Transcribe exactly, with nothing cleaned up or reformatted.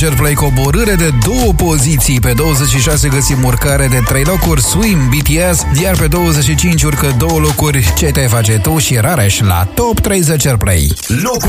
Airplay coborâre de două poziții. Pe douăzeci și șase găsim urcare de trei locuri, Swim, B T S, iar pe douăzeci și cinci urcă două locuri, Ce te face tu și Rareș la Top treizeci Airplay. Locul